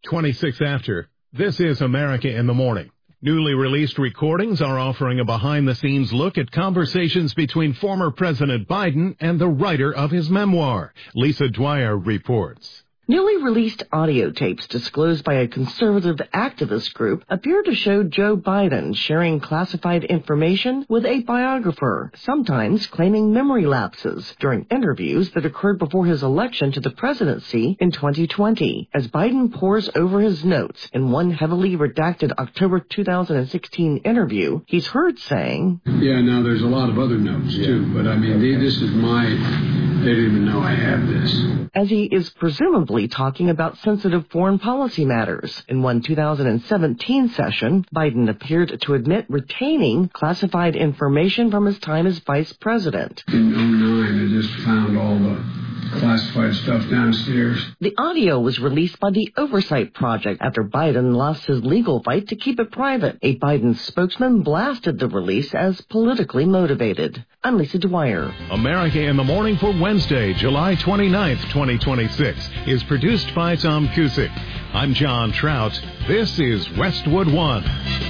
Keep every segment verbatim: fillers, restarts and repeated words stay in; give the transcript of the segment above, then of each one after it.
twenty-six after. This is America in the Morning. Newly released recordings are offering a behind-the-scenes look at conversations between former President Biden and the writer of his memoir. Lisa Dwyer reports. Newly released audio tapes disclosed by a conservative activist group appear to show Joe Biden sharing classified information with a biographer, sometimes claiming memory lapses during interviews that occurred before his election to the presidency in twenty twenty. As Biden pores over his notes in one heavily redacted October two thousand sixteen interview, he's heard saying, Yeah, now there's a lot of other notes, too, but I mean, this is my, they didn't even know I had this. As he is presumably talking about sensitive foreign policy matters. In one two thousand seventeen session, Biden appeared to admit retaining classified information from his time as vice president. In oh nine, I just found all the classified stuff downstairs. The audio was released by the Oversight Project after Biden lost his legal fight to keep it private. A Biden spokesman blasted the release as politically motivated. I'm Lisa Dwyer. America in the Morning for Wednesday, July twenty-ninth, twenty twenty-six is produced by Tom Cusick. I'm John Trout. This is Westwood One.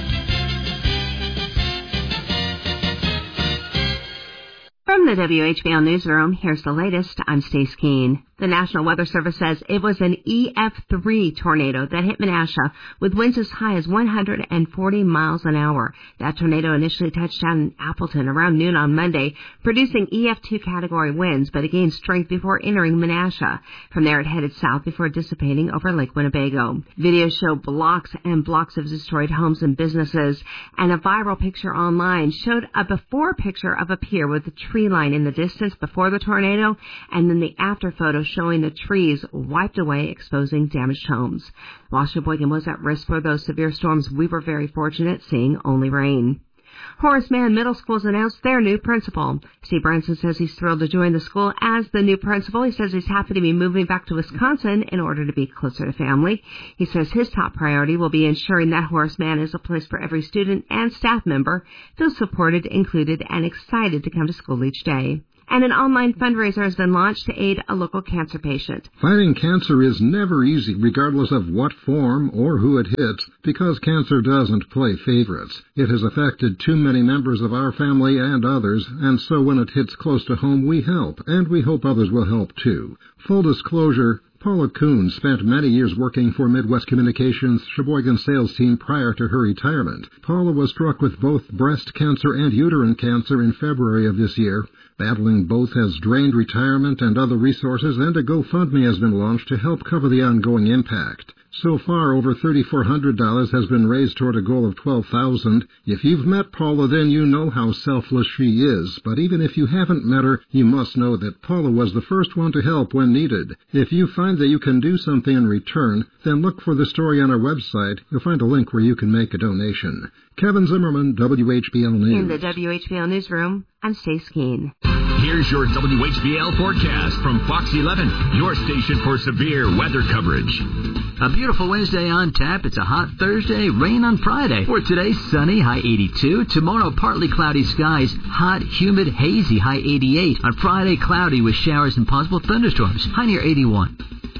From the W H B L Newsroom, here's the latest. I'm Stace Keene. The National Weather Service says it was an E F three tornado that hit Menasha with winds as high as one hundred forty miles an hour. That tornado initially touched down in Appleton around noon on Monday, producing E F two category winds, but it gained strength before entering Menasha. From there, it headed south before dissipating over Lake Winnebago. Videos show blocks and blocks of destroyed homes and businesses, and a viral picture online showed a before picture of a pier with a tree line in the distance before the tornado, and then the after photo showing the trees wiped away, exposing damaged homes. While Sheboygan was at risk for those severe storms, we were very fortunate, seeing only rain. Horace Mann Middle School's announced their new principal. Steve Branson says he's thrilled to join the school as the new principal. He says he's happy to be moving back to Wisconsin in order to be closer to family. He says his top priority will be ensuring that Horace Mann is a place for every student and staff member, feels supported, included, and excited to come to school each day. And an online fundraiser has been launched to aid a local cancer patient. Fighting cancer is never easy, regardless of what form or who it hits, because cancer doesn't play favorites. It has affected too many members of our family and others, and so when it hits close to home, we help, and we hope others will help too. Full disclosure, Paula Kuhn spent many years working for Midwest Communications' Sheboygan sales team prior to her retirement. Paula was struck with both breast cancer and uterine cancer in February of this year. Battling both has drained retirement and other resources, and a GoFundMe has been launched to help cover the ongoing impact. So far, over three thousand four hundred dollars has been raised toward a goal of twelve thousand dollars. If you've met Paula, then you know how selfless she is. But even if you haven't met her, you must know that Paula was the first one to help when needed. If you find that you can do something in return, then look for the story on our website. You'll find a link where you can make a donation. Kevin Zimmerman, W H B L News. In the W H B L Newsroom, I'm Stace Keene. Here's your W H B L forecast from Fox eleven, your station for severe weather coverage. A beautiful Wednesday on tap. It's a hot Thursday, rain on Friday. For today, sunny, high eighty-two. Tomorrow, partly cloudy skies, hot, humid, hazy, high eighty-eight. On Friday, cloudy with showers and possible thunderstorms, high near eighty-one.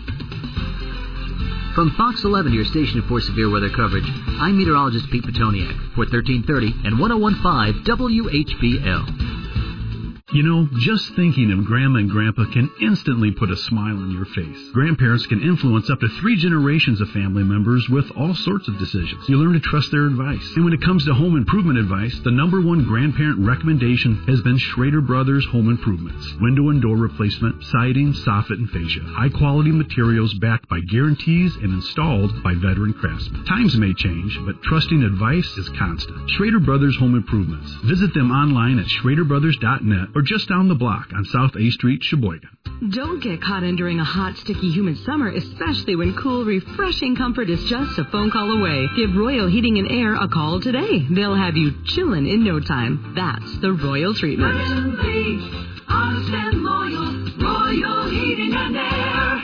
From Fox eleven, your station for severe weather coverage, I'm meteorologist Pete Petoniak for thirteen thirty and one oh one point five W H B L. You know, just thinking of Grandma and Grandpa can instantly put a smile on your face. Grandparents can influence up to three generations of family members with all sorts of decisions. You learn to trust their advice. And when it comes to home improvement advice, the number one grandparent recommendation has been Schrader Brothers Home Improvements. Window and door replacement, siding, soffit, and fascia. High-quality materials backed by guarantees and installed by veteran craftsmen. Times may change, but trusting advice is constant. Schrader Brothers Home Improvements. Visit them online at schrader brothers dot net or just down the block on South A Street, Sheboygan. Don't get caught in during a hot, sticky, humid summer, especially when cool, refreshing comfort is just a phone call away. Give Royal Heating and Air a call today. They'll have you chillin' in no time. That's the Royal treatment. Friendly, honest and loyal, Royal Heating and Air.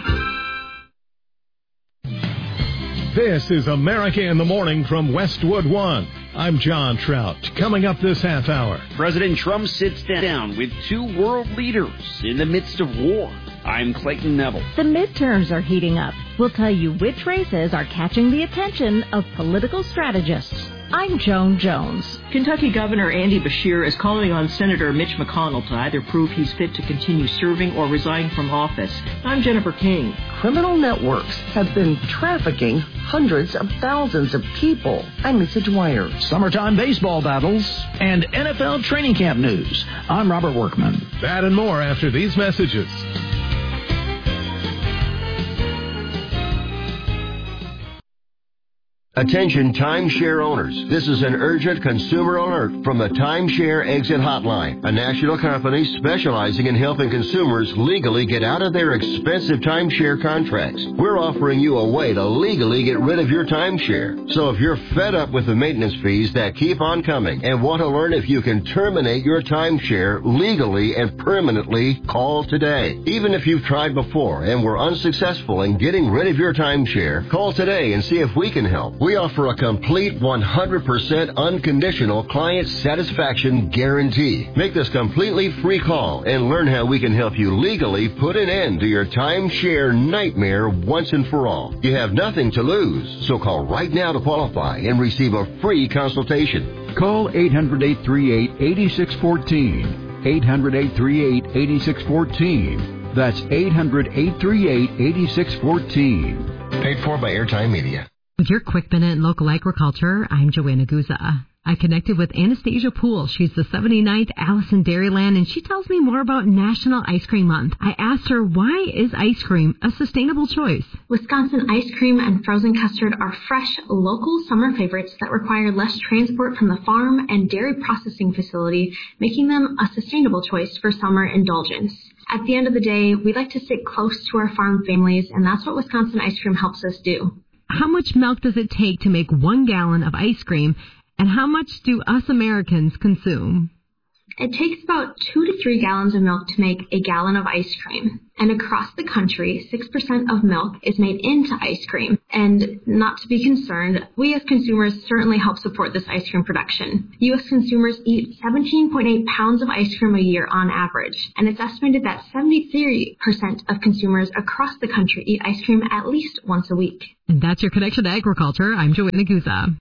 This is America in the Morning from Westwood One. I'm John Trout. Coming up this half hour, President Trump sits down with two world leaders in the midst of war. I'm Clayton Neville. The midterms are heating up. We'll tell you which races are catching the attention of political strategists. I'm Joan Jones. Kentucky Governor Andy Beshear is calling on Senator Mitch McConnell to either prove he's fit to continue serving or resign from office. I'm Jennifer King. Criminal networks have been trafficking hundreds of thousands of people. I'm Lisa Dwyer. Summertime baseball battles and N F L training camp news. I'm Robert Workman. That and more after these messages. Attention timeshare owners. This is an urgent consumer alert from the Timeshare Exit Hotline, a national company specializing in helping consumers legally get out of their expensive timeshare contracts. We're offering you a way to legally get rid of your timeshare. So if you're fed up with the maintenance fees that keep on coming and want to learn if you can terminate your timeshare legally and permanently, call today. Even if you've tried before and were unsuccessful in getting rid of your timeshare, call today and see if we can help. We offer a complete one hundred percent unconditional client satisfaction guarantee. Make this completely free call and learn how we can help you legally put an end to your timeshare nightmare once and for all. You have nothing to lose, so call right now to qualify and receive a free consultation. Call eight hundred, eight three eight, eight six one four. eight hundred, eight three eight, eight six one four. That's eight hundred, eight three eight, eight six one four. Paid for by Airtime Media. With your quick minute in local agriculture, I'm Joanna Guza. I connected with Anastasia Poole. She's the seventy-ninth Allison Dairyland, and she tells me more about National Ice Cream Month. I asked her, why is ice cream a sustainable choice? Wisconsin ice cream and frozen custard are fresh, local summer favorites that require less transport from the farm and dairy processing facility, making them a sustainable choice for summer indulgence. At the end of the day, we like to stick close to our farm families, and that's what Wisconsin ice cream helps us do. How much milk does it take to make one gallon of ice cream, and how much do us Americans consume? It takes about two to three gallons of milk to make a gallon of ice cream. And across the country, six percent of milk is made into ice cream. And not to be concerned, we as consumers certainly help support this ice cream production. U S consumers eat seventeen point eight pounds of ice cream a year on average. And it's estimated that seventy-three percent of consumers across the country eat ice cream at least once a week. And that's your connection to agriculture. I'm Joanna Guza.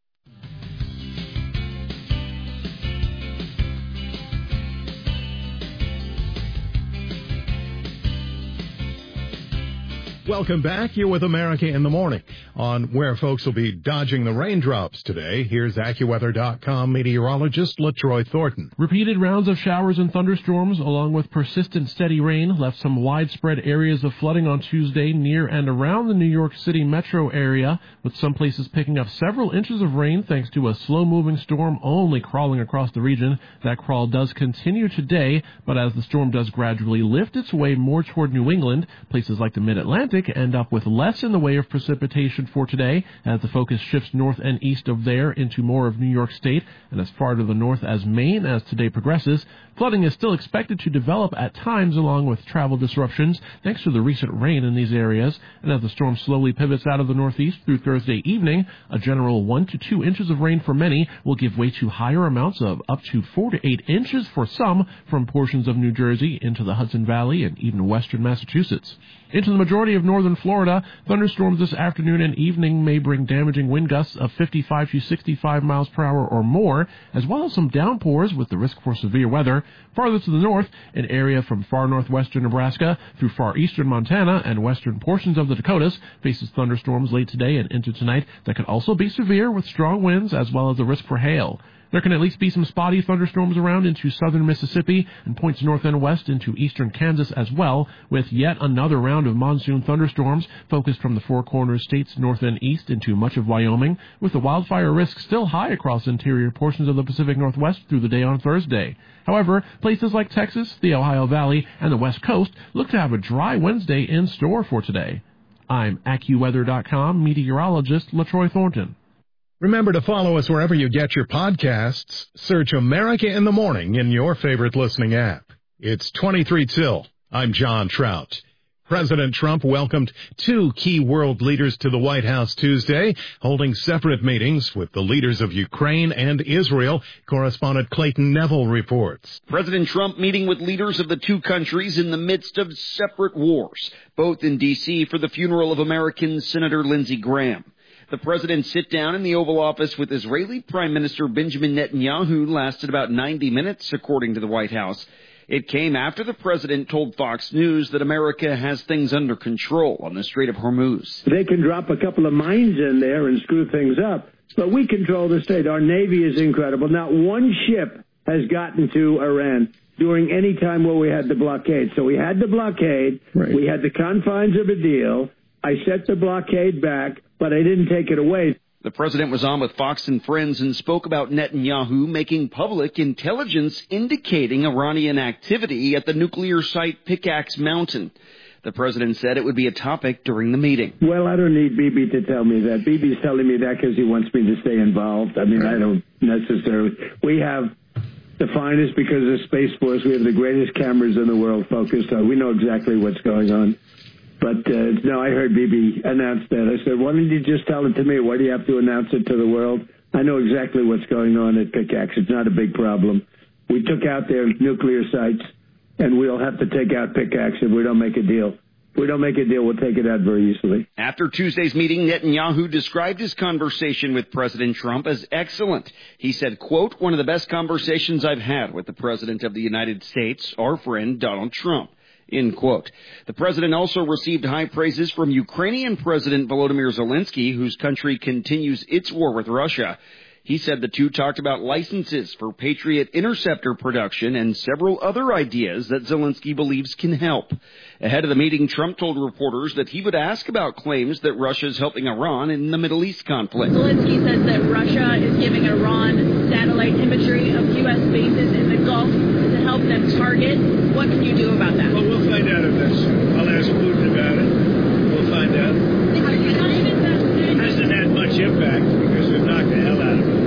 Welcome back. You're with America in the Morning. On where folks will be dodging the raindrops today, here's AccuWeather dot com meteorologist LaTroy Thornton. Repeated rounds of showers and thunderstorms, along with persistent steady rain, left some widespread areas of flooding on Tuesday near and around the New York City metro area, with some places picking up several inches of rain thanks to a slow-moving storm only crawling across the region. That crawl does continue today, but as the storm does gradually lift its way more toward New England, places like the Mid-Atlantic end up with less in the way of precipitation for today as the focus shifts north and east of there into more of New York State and as far to the north as Maine as today progresses. Flooding is still expected to develop at times along with travel disruptions thanks to the recent rain in these areas. And as the storm slowly pivots out of the northeast through Thursday evening, a general one to two inches of rain for many will give way to higher amounts of up to four to eight inches for some from portions of New Jersey into the Hudson Valley and even western Massachusetts. Into the majority of northern Florida, thunderstorms this afternoon and evening may bring damaging wind gusts of fifty-five to sixty-five miles per hour or more, as well as some downpours with the risk for severe weather. Farther to the north, an area from far northwestern Nebraska through far eastern Montana and western portions of the Dakotas faces thunderstorms late today and into tonight that could also be severe with strong winds as well as the risk for hail. There can at least be some spotty thunderstorms around into southern Mississippi and points north and west into eastern Kansas as well, with yet another round of monsoon thunderstorms focused from the Four Corners states north and east into much of Wyoming, with the wildfire risk still high across interior portions of the Pacific Northwest through the day on Thursday. However, places like Texas, the Ohio Valley, and the West Coast look to have a dry Wednesday in store for today. I'm AccuWeather dot com meteorologist LaTroy Thornton. Remember to follow us wherever you get your podcasts. Search America in the Morning in your favorite listening app. It's twenty-three till. I'm John Trout. President Trump welcomed two key world leaders to the White House Tuesday, holding separate meetings with the leaders of Ukraine and Israel. Correspondent Clayton Neville reports. President Trump meeting with leaders of the two countries in the midst of separate wars, both in D C for the funeral of American Senator Lindsey Graham. The president's sit-down in the Oval Office with Israeli Prime Minister Benjamin Netanyahu lasted about ninety minutes, according to the White House. It came after the president told Fox News that America has things under control on the Strait of Hormuz. They can drop a couple of mines in there and screw things up, but we control the strait. Our Navy is incredible. Not one ship has gotten to Iran during any time where we had the blockade. So we had the blockade. Right. We had the confines of a deal. I set the blockade back, but I didn't take it away. The president was on with Fox and Friends and spoke about Netanyahu making public intelligence indicating Iranian activity at the nuclear site Pickaxe Mountain. The president said it would be a topic during the meeting. Well, I don't need Bibi to tell me that. Bibi's telling me that because he wants me to stay involved. I mean, I don't necessarily. We have the finest because of Space Force. We have the greatest cameras in the world focused on. We know exactly what's going on. But, uh, no, I heard Bibi announce that. I said, why don't you just tell it to me? Why do you have to announce it to the world? I know exactly what's going on at Pickaxe. It's not a big problem. We took out their nuclear sites, and we'll have to take out Pickaxe if we don't make a deal. If we don't make a deal, we'll take it out very easily. After Tuesday's meeting, Netanyahu described his conversation with President Trump as excellent. He said, quote, one of the best conversations I've had with the President of the United States, our friend Donald Trump. End quote. The president also received high praises from Ukrainian President Volodymyr Zelensky, whose country continues its war with Russia. He said the two talked about licenses for Patriot interceptor production and several other ideas that Zelensky believes can help. Ahead of the meeting, Trump told reporters that he would ask about claims that Russia is helping Iran in the Middle East conflict. Zelensky says that Russia is giving Iran satellite imagery of U S bases in the Gulf to help them target. What can you do about that? Well, we'll find out if that's true. I'll ask Putin about it. We'll find out. It hasn't had much impact because we've knocked the hell out of it.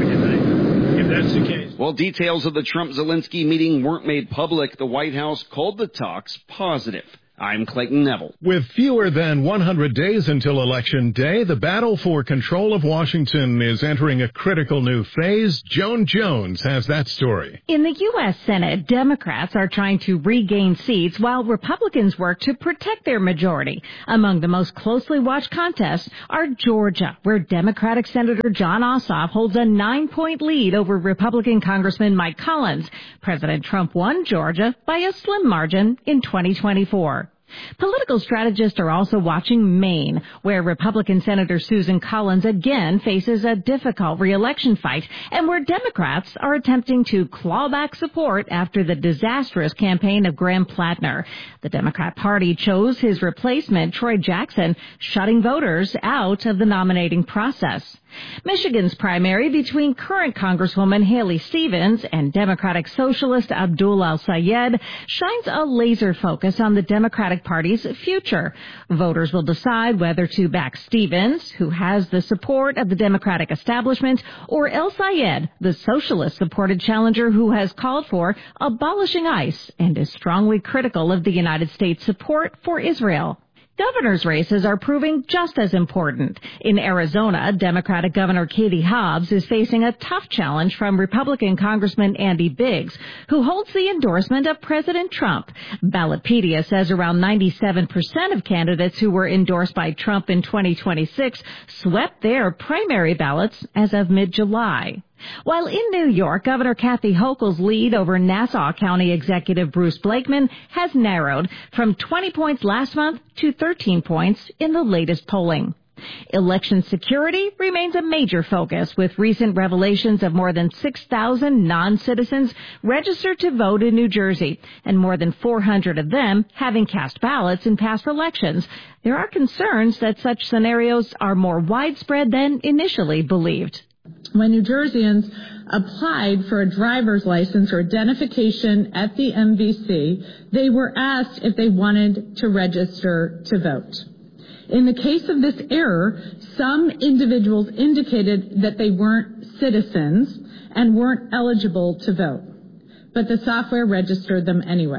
If that's the case. While details of the Trump-Zelensky meeting weren't made public, the White House called the talks positive. I'm Clayton Neville. With fewer than one hundred days until Election Day, the battle for control of Washington is entering a critical new phase. Joan Jones has that story. In the U S. Senate, Democrats are trying to regain seats while Republicans work to protect their majority. Among the most closely watched contests are Georgia, where Democratic Senator Jon Ossoff holds a nine-point lead over Republican Congressman Mike Collins. President Trump won Georgia by a slim margin in twenty twenty-four. Political strategists are also watching Maine, where Republican Senator Susan Collins again faces a difficult re-election fight, and where Democrats are attempting to claw back support after the disastrous campaign of Graham Plattner. The Democrat Party chose his replacement, Troy Jackson, shutting voters out of the nominating process. Michigan's primary between current Congresswoman Haley Stevens and Democratic Socialist Abdul El-Sayed shines a laser focus on the Democratic Party's future. Voters will decide whether to back Stevens, who has the support of the Democratic establishment, or El-Sayed, the socialist-supported challenger who has called for abolishing ICE and is strongly critical of the United States' support for Israel. Governor's races are proving just as important. In Arizona, Democratic Governor Katie Hobbs is facing a tough challenge from Republican Congressman Andy Biggs, who holds the endorsement of President Trump. Ballotpedia says around ninety-seven percent of candidates who were endorsed by Trump in twenty twenty-six swept their primary ballots as of mid-July. While in New York, Governor Kathy Hochul's lead over Nassau County Executive Bruce Blakeman has narrowed from twenty points last month to thirteen points in the latest polling. Election security remains a major focus, with recent revelations of more than six thousand non-citizens registered to vote in New Jersey, and more than four hundred of them having cast ballots in past elections. There are concerns that such scenarios are more widespread than initially believed. When New Jerseyans applied for a driver's license or identification at the M V C, they were asked if they wanted to register to vote. In the case of this error, some individuals indicated that they weren't citizens and weren't eligible to vote, but the software registered them anyway.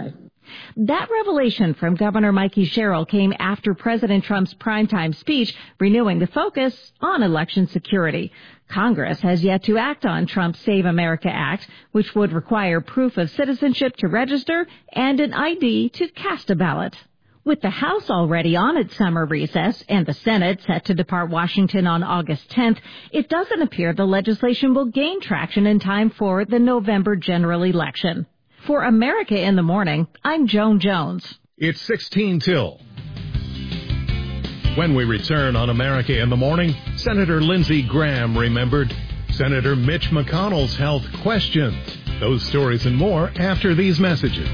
That revelation from Governor Mikey Sherrill came after President Trump's primetime speech renewing the focus on election security. Congress has yet to act on Trump's Save America Act, which would require proof of citizenship to register and an I D to cast a ballot. With the House already on its summer recess and the Senate set to depart Washington on August tenth, it doesn't appear the legislation will gain traction in time for the November general election. For America in the Morning, I'm Joan Jones. It's sixteen till. When we return on America in the Morning, Senator Lindsey Graham remembered Senator Mitch McConnell's health questions. Those stories and more after these messages.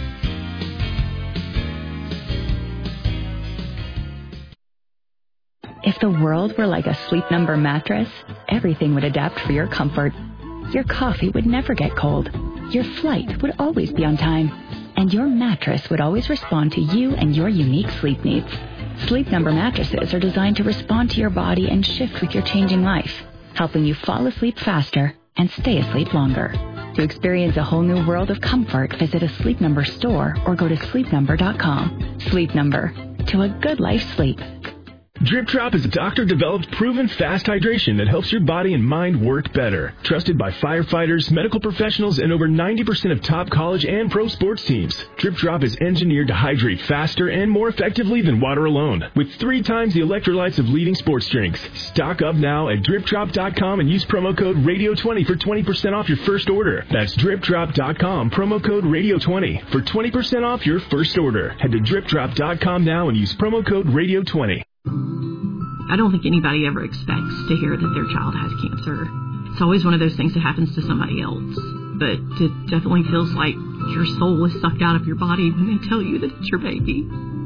If the world were like a Sleep Number mattress, everything would adapt for your comfort. Your coffee would never get cold. Your flight would always be on time. And your mattress would always respond to you and your unique sleep needs. Sleep Number mattresses are designed to respond to your body and shift with your changing life, helping you fall asleep faster and stay asleep longer. To experience a whole new world of comfort, visit a Sleep Number store or go to sleep number dot com. Sleep Number. To a good night's sleep. Drip Drop is a doctor-developed, proven fast hydration that helps your body and mind work better. Trusted by firefighters, medical professionals, and over ninety percent of top college and pro sports teams. Drip Drop is engineered to hydrate faster and more effectively than water alone, with three times the electrolytes of leading sports drinks. Stock up now at drip drop dot com and use promo code radio twenty for twenty percent off your first order. That's drip drop dot com, promo code radio twenty for twenty percent off your first order. Head to drip drop dot com now and use promo code radio twenty. I don't think anybody ever expects to hear that their child has cancer. It's always one of those things that happens to somebody else. But it definitely feels like your soul is sucked out of your body when they tell you that it's your baby.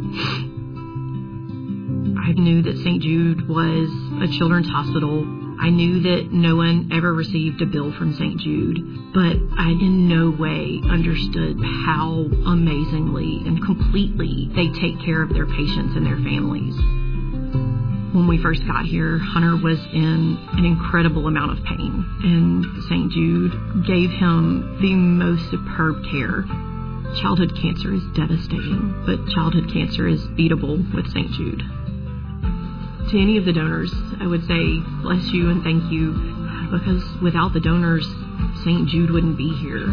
I knew that Saint Jude was a children's hospital. I knew that no one ever received a bill from Saint Jude, but I in no way understood how amazingly and completely they take care of their patients and their families. When we first got here, Hunter was in an incredible amount of pain, and Saint Jude gave him the most superb care. Childhood cancer is devastating, but childhood cancer is beatable with Saint Jude. To any of the donors, I would say bless you and thank you, because without the donors, Saint Jude wouldn't be here.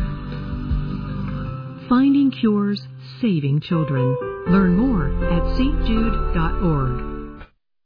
Finding cures, saving children. Learn more at s t jude dot org.